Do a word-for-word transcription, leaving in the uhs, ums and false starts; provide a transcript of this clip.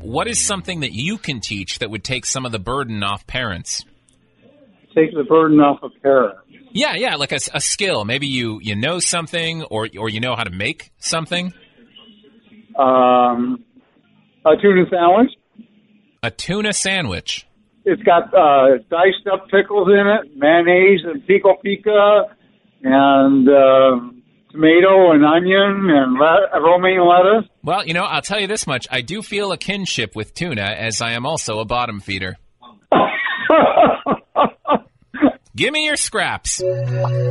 what is something that you can teach that would take some of the burden off parents? Take the burden off of parents. Yeah, yeah, like a, a skill. Maybe you, you know something, or or you know how to make something. Um, a tuna sandwich. A tuna sandwich. It's got uh, diced up pickles in it, mayonnaise and pico pico, and uh, tomato and onion and le- romaine lettuce. Well, you know, I'll tell you this much. I do feel a kinship with tuna, as I am also a bottom feeder. Give me your scraps.